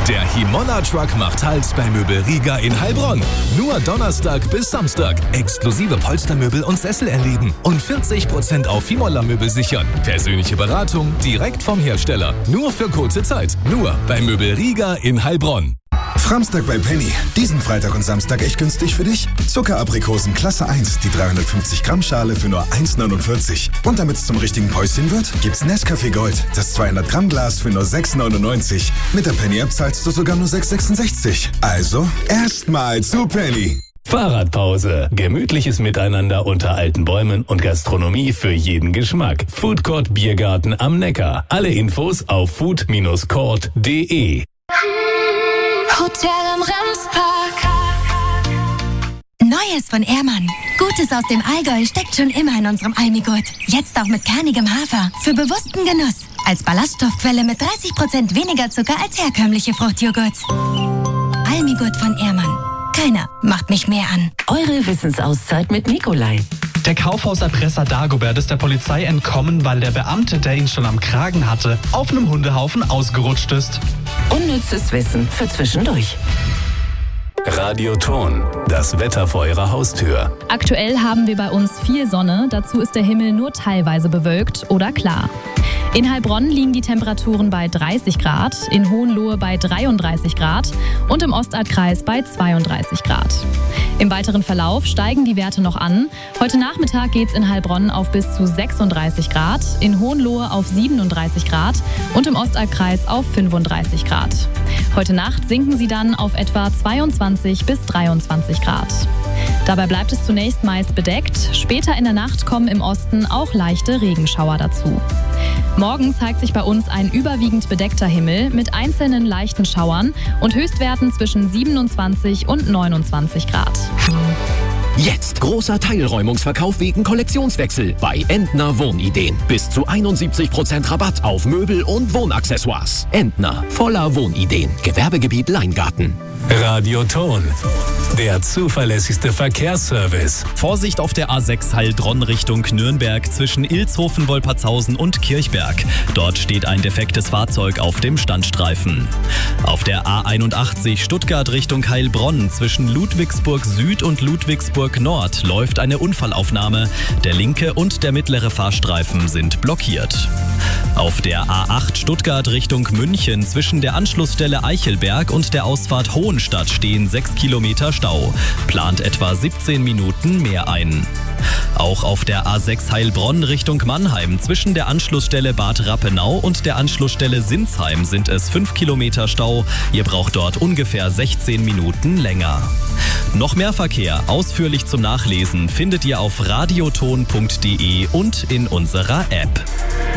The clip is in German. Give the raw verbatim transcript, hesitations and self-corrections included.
Der Himolla Truck macht Halt bei Möbel Riga in Heilbronn. Nur Donnerstag bis Samstag. Exklusive Polstermöbel und Sessel erleben. Und vierzig Prozent auf Himolla-Möbel sichern. Persönliche Beratung direkt vom Hersteller. Nur für kurze Zeit. Nur bei Möbel Riga in Heilbronn. Framstag bei Penny. Diesen Freitag und Samstag echt günstig für dich? Zuckeraprikosen Klasse eins, die dreihundertfünfzig Gramm Schale für nur eins neunundvierzig. Und damit es zum richtigen Päuschen wird, gibt's Nescafé Gold, das zweihundert Gramm Glas für nur sechs neunundneunzig. Mit der Penny-App zahlst du sogar nur sechs sechsundsechzig. Also, erstmal zu Penny. Fahrradpause. Gemütliches Miteinander unter alten Bäumen und Gastronomie für jeden Geschmack. Foodcourt Biergarten am Neckar. Alle Infos auf food Bindestrich court punkt de. Hotel am Remspark. Neues von Ehrmann. Gutes aus dem Allgäu steckt schon immer in unserem Almigurt. Jetzt auch mit kernigem Hafer. Für bewussten Genuss. Als Ballaststoffquelle mit dreißig Prozent weniger Zucker als herkömmliche Fruchtjoghurts. Almigurt von Ehrmann. Keiner macht mich mehr an. Eure Wissensauszeit mit Nikolai. Der Kaufhauserpresser Dagobert ist der Polizei entkommen, weil der Beamte, der ihn schon am Kragen hatte, auf einem Hundehaufen ausgerutscht ist. Unnützes Wissen für zwischendurch. Radioton, das Wetter vor Ihrer Haustür. Aktuell haben wir bei uns viel Sonne, dazu ist der Himmel nur teilweise bewölkt oder klar. In Heilbronn liegen die Temperaturen bei dreißig Grad, in Hohenlohe bei dreiunddreißig Grad und im Ostallkreis bei zweiunddreißig Grad. Im weiteren Verlauf steigen die Werte noch an. Heute Nachmittag geht es in Heilbronn auf bis zu sechsunddreißig Grad, in Hohenlohe auf siebenunddreißig Grad und im Ostallkreis auf fünfunddreißig Grad. Heute Nacht sinken sie dann auf etwa zweiundzwanzig bis dreiundzwanzig Grad. Dabei bleibt es zunächst meist bedeckt. Später in der Nacht kommen im Osten auch leichte Regenschauer dazu. Morgen zeigt sich bei uns ein überwiegend bedeckter Himmel mit einzelnen leichten Schauern und Höchstwerten zwischen siebenundzwanzig und neunundzwanzig Grad. Jetzt großer Teilräumungsverkauf wegen Kollektionswechsel bei Entner Wohnideen. Bis zu einundsiebzig Prozent Rabatt auf Möbel und Wohnaccessoires. Entner, voller Wohnideen. Gewerbegebiet Leingarten. Radioton, der zuverlässigste Verkehrsservice. Vorsicht auf der A sechs Heilbronn Richtung Nürnberg zwischen Ilshofen, Wolpertshausen und Kirchberg. Dort steht ein defektes Fahrzeug auf dem Standstreifen. Auf der A einundachtzig Stuttgart Richtung Heilbronn zwischen Ludwigsburg Süd und Ludwigsburg Nord läuft eine Unfallaufnahme. Der linke und der mittlere Fahrstreifen sind blockiert. Auf der A acht Stuttgart Richtung München zwischen der Anschlussstelle Eichelberg und der Ausfahrt Hohenstadt stehen sechs Kilometer Stau. Plant etwa siebzehn Minuten mehr ein. Auch auf der A sechs Heilbronn Richtung Mannheim zwischen der Anschlussstelle Bad Rappenau und der Anschlussstelle Sinsheim sind es fünf Kilometer Stau. Ihr braucht dort ungefähr sechzehn Minuten länger. Noch mehr Verkehr ausführlich zum Nachlesen findet ihr auf radioton punkt de und in unserer App.